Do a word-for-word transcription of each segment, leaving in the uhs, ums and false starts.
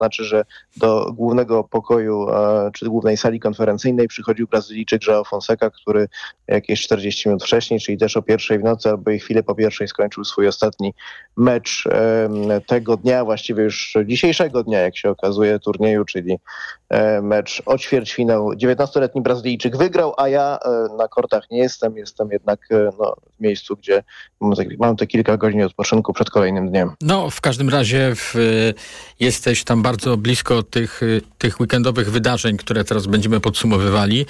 znaczy, że do głównego pokoju czy do głównej sali konferencyjnej przychodził Brazylijczyk João Fonseca, który jakieś czterdzieści minut wcześniej, czyli też o pierwszej w nocy albo i chwilę po pierwszej skończył swój ostatni mecz tego dnia, właściwie już dzisiejszego dnia, jak się okazuje, turnieju, czyli mecz o ćwierćfinał. dziewiętnastoletni Brazylijczyk wygrał, a ja na kortach nie jestem. Jestem jednak no, w miejscu, gdzie mam te kilka godzin odpoczynku przed kolejnym dniem. No, w każdym razie w, jesteś tam bardzo blisko tych, tych weekendowych wydarzeń, które teraz będziemy podsumowywali.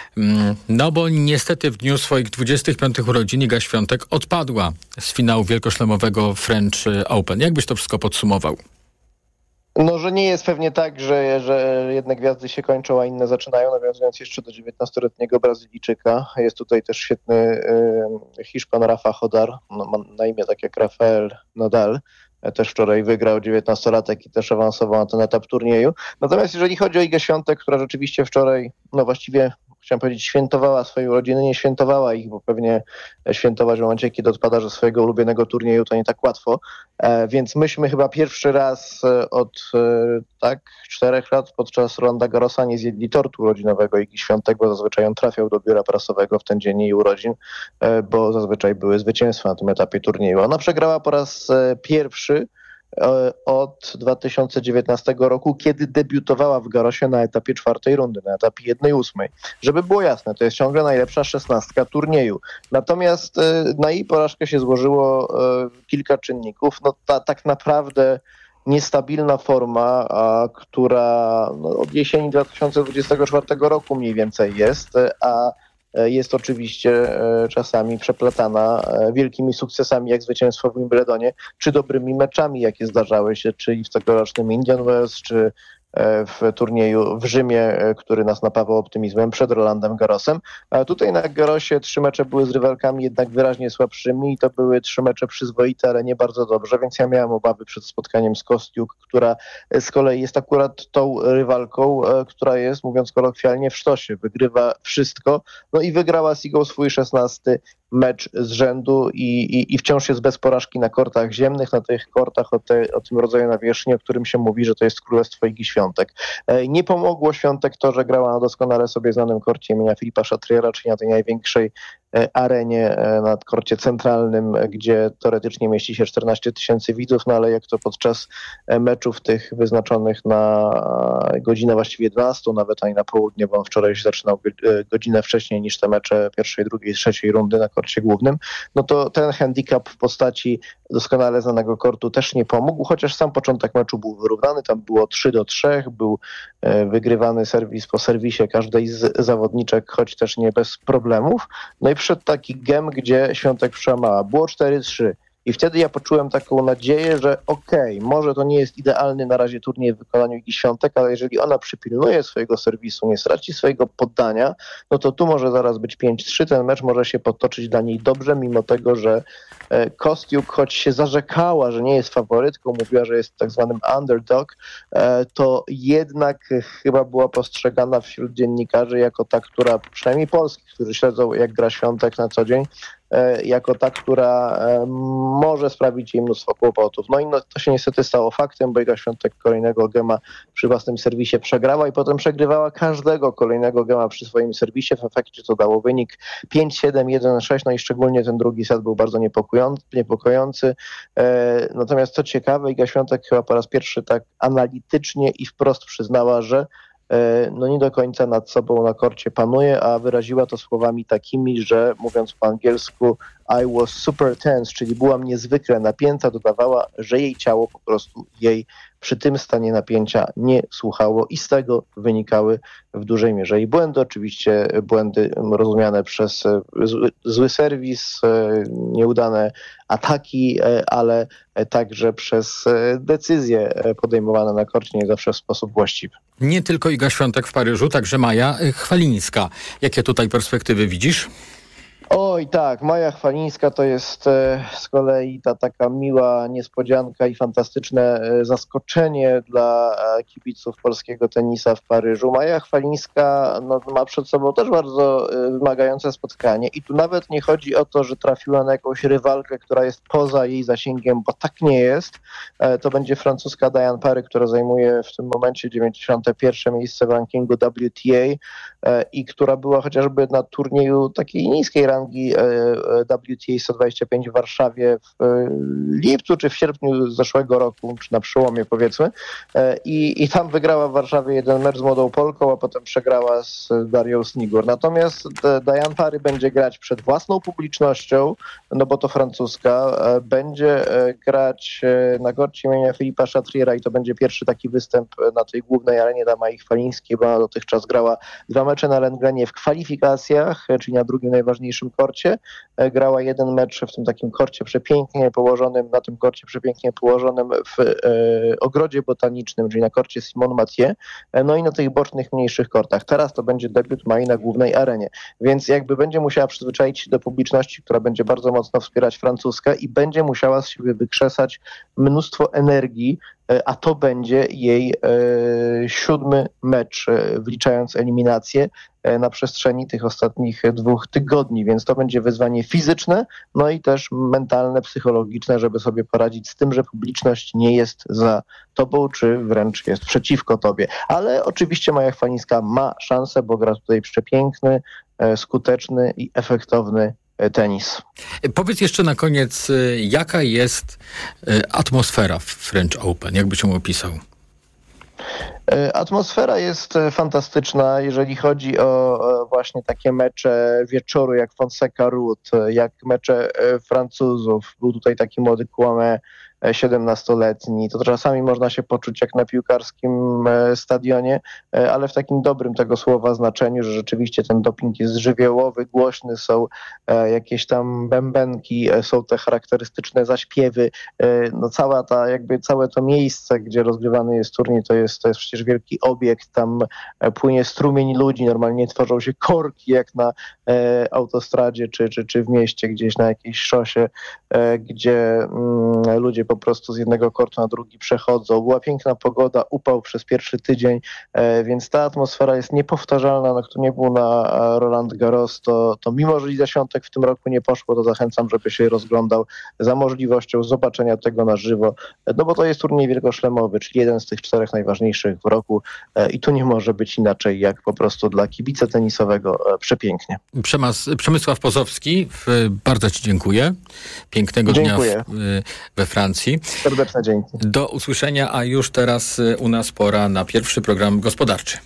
No bo niestety w dniu swoich dwudziestych piątych urodzin Iga Świątek odpadła z finału wielkoszlemowego French Open. Jak byś to wszystko podsumował? No, że nie jest pewnie tak, że, że jedne gwiazdy się kończą, a inne zaczynają, nawiązując jeszcze do dziewiętnastoletniego Brazylijczyka. Jest tutaj też świetny y, Hiszpan Rafa Hodar, no, ma na imię tak jak Rafael Nadal. Też wczoraj wygrał dziewiętnastolatek i też awansował na ten etap turnieju. Natomiast jeżeli chodzi o Igę Świątek, która rzeczywiście wczoraj, no właściwie chciałem powiedzieć, świętowała swoje urodziny, nie świętowała ich, bo pewnie świętować w momencie, kiedy odpada ze swojego ulubionego turnieju, to nie tak łatwo. E, więc myśmy chyba pierwszy raz od e, tak czterech lat podczas Rolanda Garrosa nie zjedli tortu urodzinowego Igi Świątek, bo zazwyczaj on trafiał do biura prasowego w ten dzień jej urodzin, e, bo zazwyczaj były zwycięstwa na tym etapie turnieju. Ona przegrała po raz e, pierwszy od dwa tysiące dziewiętnastego roku, kiedy debiutowała w Garrosie na etapie czwartej rundy, na etapie jednej ósmej. Żeby było jasne, to jest ciągle najlepsza szesnastka turnieju. Natomiast na jej porażkę się złożyło kilka czynników. No ta, tak naprawdę niestabilna forma, a, która no, od jesieni dwa tysiące dwudziestego czwartego roku mniej więcej jest, a jest oczywiście czasami przeplatana wielkimi sukcesami, jak zwycięstwo w Wimbledonie, czy dobrymi meczami, jakie zdarzały się, czyli w tegorocznym Indian Wells, czy w turnieju w Rzymie, który nas napawał optymizmem przed Rolandem Garrosem. A tutaj na Garrosie trzy mecze były z rywalkami jednak wyraźnie słabszymi i to były trzy mecze przyzwoite, ale nie bardzo dobrze, więc ja miałem obawy przed spotkaniem z Kostiuk, która z kolei jest akurat tą rywalką, która jest, mówiąc kolokwialnie, w sztosie. Wygrywa wszystko, no i wygrała z Igą swój szesnasty mecz z rzędu i, i, i wciąż jest bez porażki na kortach ziemnych, na tych kortach o, te, o tym rodzaju nawierzchni, o którym się mówi, że to jest królestwo Igi Świątek. Nie pomogło Świątek to, że grała na doskonale sobie znanym korcie imienia Filipa Chatriera, czyli na tej największej arenie na korcie centralnym, gdzie teoretycznie mieści się czternaście tysięcy widzów, no ale jak to podczas meczów tych wyznaczonych na godzinę właściwie jedenastą, nawet ani na południe, bo on wczoraj się zaczynał godzinę wcześniej niż te mecze pierwszej, drugiej, trzeciej rundy na korcie głównym, no to ten handicap w postaci doskonale znanego kortu też nie pomógł, chociaż sam początek meczu był wyrównany, tam było trzy do trzech, był wygrywany serwis po serwisie każdej z zawodniczek, choć też nie bez problemów. No i przyszedł taki gem, gdzie Świątek przełamała. Było cztery trzy. I wtedy ja poczułem taką nadzieję, że okej, okay, może to nie jest idealny na razie turniej w wykonaniu Igi Świątek, ale jeżeli ona przypilnuje swojego serwisu, nie straci swojego poddania, no to tu może zaraz być pięć trzy. Ten mecz może się potoczyć dla niej dobrze, mimo tego, że Kostiuk, choć się zarzekała, że nie jest faworytką, mówiła, że jest tak zwanym underdog, to jednak chyba była postrzegana wśród dziennikarzy jako ta, która, przynajmniej polskich, którzy śledzą, jak gra Świątek na co dzień, jako ta, która może sprawić jej mnóstwo kłopotów. No i no, to się niestety stało faktem, bo Iga Świątek kolejnego gema przy własnym serwisie przegrała i potem przegrywała każdego kolejnego gema przy swoim serwisie. W efekcie to dało wynik pięć siedem, jeden sześć, no i szczególnie ten drugi set był bardzo niepokojący. Natomiast co ciekawe, Iga Świątek chyba po raz pierwszy tak analitycznie i wprost przyznała, że no nie do końca nad sobą na korcie panuje, a wyraziła to słowami takimi, że mówiąc po angielsku I was super tense, czyli byłam niezwykle napięta, dodawała, że jej ciało po prostu jej przy tym stanie napięcia nie słuchało i z tego wynikały w dużej mierze i błędy, oczywiście błędy rozumiane przez zły, zły serwis, nieudane ataki, ale także przez decyzje podejmowane na korcie nie zawsze w sposób właściwy. Nie tylko Iga Świątek w Paryżu, także Maja Chwalińska. Jakie tutaj perspektywy widzisz? Oj tak, Maja Chwalińska to jest e, z kolei ta taka miła niespodzianka i fantastyczne e, zaskoczenie dla e, kibiców polskiego tenisa w Paryżu. Maja Chwalińska no, ma przed sobą też bardzo e, wymagające spotkanie i tu nawet nie chodzi o to, że trafiła na jakąś rywalkę, która jest poza jej zasięgiem, bo tak nie jest. E, to będzie francuska Diane Parry, która zajmuje w tym momencie dziewięćdziesiąte pierwsze miejsce w rankingu W T A e, i która była chociażby na turnieju takiej niskiej rangi W T A sto dwadzieścia pięć w Warszawie w lipcu czy w sierpniu zeszłego roku, czy na przełomie powiedzmy. I, i tam wygrała w Warszawie jeden mecz z młodą Polką, a potem przegrała z Darią Snigur. Natomiast Diane Parry będzie grać przed własną publicznością, no bo to francuska. Będzie grać na korcie imienia Filipa Chatriera i to będzie pierwszy taki występ na tej głównej arenie dla Mai Chwalińskiej, bo ona dotychczas grała dwa mecze na Lendglenie w kwalifikacjach, czyli na drugim najważniejszym korcie. Grała jeden mecz w tym takim korcie przepięknie położonym, na tym korcie przepięknie położonym w e, ogrodzie botanicznym, czyli na korcie Simon Mathieu, no i na tych bocznych, mniejszych kortach. Teraz to będzie debiut Mai na głównej arenie, więc jakby będzie musiała przyzwyczaić się do publiczności, która będzie bardzo mocno wspierać francuskę i będzie musiała z siebie wykrzesać mnóstwo energii, a to będzie jej e, siódmy mecz, e, wliczając eliminację e, na przestrzeni tych ostatnich dwóch tygodni, więc to będzie wyzwanie fizyczne, no i też mentalne, psychologiczne, żeby sobie poradzić z tym, że publiczność nie jest za tobą, czy wręcz jest przeciwko tobie. Ale oczywiście Maja Chwalińska ma szansę, bo gra tutaj przepiękny, e, skuteczny i efektowny tenis. Powiedz jeszcze na koniec, jaka jest atmosfera w French Open? Jak byś ją opisał? Atmosfera jest fantastyczna, jeżeli chodzi o właśnie takie mecze wieczoru jak Fonseca Ruud, jak mecze Francuzów. Był tutaj taki młody Kłamé, siedemnastoletni. To czasami można się poczuć jak na piłkarskim stadionie, ale w takim dobrym tego słowa znaczeniu, że rzeczywiście ten doping jest żywiołowy, głośny, są jakieś tam bębenki, są te charakterystyczne zaśpiewy. No cała ta, jakby całe to miejsce, gdzie rozgrywany jest turniej, to jest, to jest przecież wielki obiekt, tam płynie strumień ludzi, normalnie tworzą się korki jak na e, autostradzie, czy, czy, czy w mieście, gdzieś na jakiejś szosie, e, gdzie mm, ludzie po prostu z jednego kortu na drugi przechodzą. Była piękna pogoda, upał przez pierwszy tydzień, e, więc ta atmosfera jest niepowtarzalna. No, kto nie był na Roland Garros, to, to mimo, że Liza Świątek w tym roku nie poszło, to zachęcam, żeby się rozglądał za możliwością zobaczenia tego na żywo, no bo to jest turniej wielkoszlemowy, czyli jeden z tych czterech najważniejszych w roku e, i tu nie może być inaczej, jak po prostu dla kibica tenisowego e, przepięknie. Przemas, Przemysław Pozowski, w, bardzo ci dziękuję. Pięknego dziękuję. dnia w, we Francji. Serdeczne dzięki. Do usłyszenia, a już teraz u nas pora na pierwszy program gospodarczy.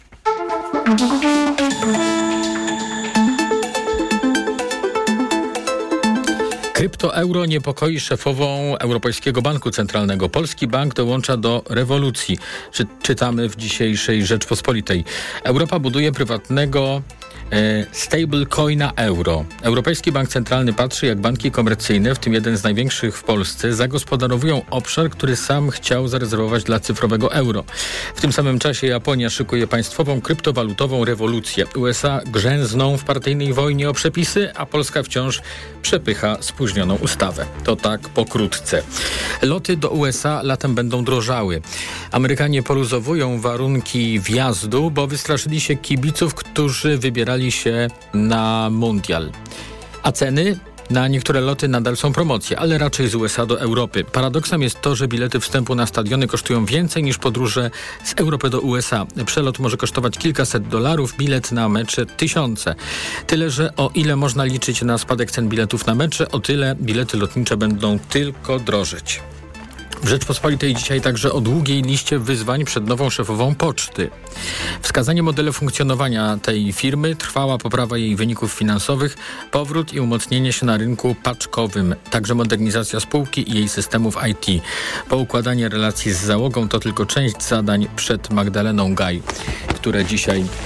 Kryptoeuro niepokoi szefową Europejskiego Banku Centralnego. Polski bank dołącza do rewolucji. Czy, czytamy w dzisiejszej Rzeczpospolitej. Europa buduje prywatnego e, stablecoina euro. Europejski Bank Centralny patrzy, jak banki komercyjne, w tym jeden z największych w Polsce, zagospodarowują obszar, który sam chciał zarezerwować dla cyfrowego euro. W tym samym czasie Japonia szykuje państwową kryptowalutową rewolucję. U S A grzęzną w partyjnej wojnie o przepisy, a Polska wciąż przepycha spóźnioną ustawę. To tak pokrótce. Loty do U S A latem będą drożały. Amerykanie poluzowują warunki wjazdu, bo wystraszyli się kibiców, którzy wybierali się na mundial. A ceny? Na niektóre loty nadal są promocje, ale raczej z U S A do Europy. Paradoksem jest to, że bilety wstępu na stadiony kosztują więcej niż podróże z Europy do U S A. Przelot może kosztować kilkaset dolarów, bilet na mecze tysiące. Tyle, że o ile można liczyć na spadek cen biletów na mecze, o tyle bilety lotnicze będą tylko drożeć. W Rzeczpospolitej dzisiaj także o długiej liście wyzwań przed nową szefową Poczty. Wskazanie modelu funkcjonowania tej firmy, trwała poprawa jej wyników finansowych, powrót i umocnienie się na rynku paczkowym, także modernizacja spółki i jej systemów I T. Poukładanie relacji z załogą to tylko część zadań przed Magdaleną Gaj, które dzisiaj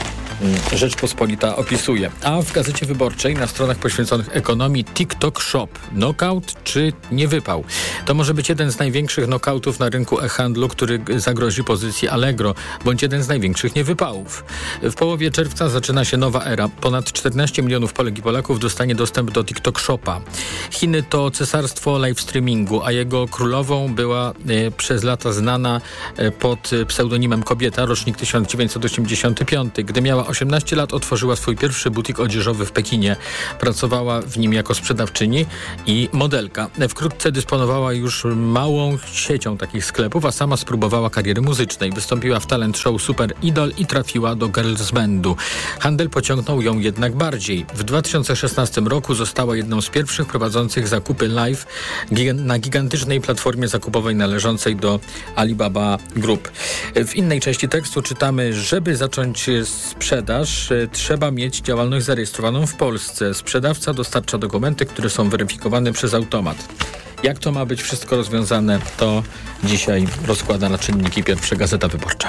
Rzeczpospolita opisuje. A w Gazecie Wyborczej na stronach poświęconych ekonomii TikTok Shop. Knockout czy nie wypał? To może być jeden z największych knockoutów na rynku e-handlu, który zagrozi pozycji Allegro, bądź jeden z największych niewypałów. W połowie czerwca zaczyna się nowa era. Ponad czternaście milionów Polek i Polaków dostanie dostęp do TikTok Shopa. Chiny to cesarstwo live streamingu, a jego królową była e, przez lata znana e, pod pseudonimem Kobieta, rocznik tysiąc dziewięćset osiemdziesiąty piąty. Gdy miała osiemnaście lat, otworzyła swój pierwszy butik odzieżowy w Pekinie. Pracowała w nim jako sprzedawczyni i modelka. Wkrótce dysponowała już małą siecią takich sklepów, a sama spróbowała kariery muzycznej. Wystąpiła w talent show Super Idol i trafiła do girls bandu. Handel pociągnął ją jednak bardziej. W dwa tysiące szesnastym roku została jedną z pierwszych prowadzących zakupy live na gigantycznej platformie zakupowej należącej do Alibaba Group. W innej części tekstu czytamy, żeby zacząć sprzedaż, trzeba mieć działalność zarejestrowaną w Polsce. Sprzedawca dostarcza dokumenty, które są weryfikowane przez automat. Jak to ma być wszystko rozwiązane, to dzisiaj rozkłada na czynniki pierwsze Gazeta Wyborcza.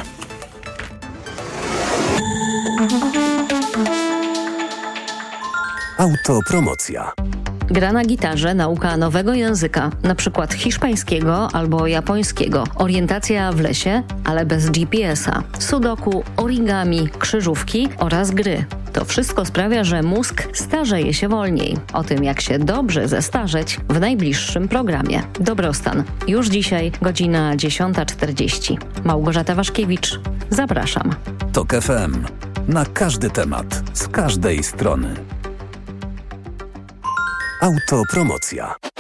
Autopromocja. Gra na gitarze, nauka nowego języka, na przykład hiszpańskiego albo japońskiego. Orientacja w lesie, ale bez G P S a. Sudoku, origami, krzyżówki oraz gry. To wszystko sprawia, że mózg starzeje się wolniej. O tym, jak się dobrze zestarzeć, w najbliższym programie. Dobrostan. Już dzisiaj, godzina dziesiąta czterdzieści. Małgorzata Waszkiewicz. Zapraszam. Tok F M. Na każdy temat, z każdej strony. Autopromocja.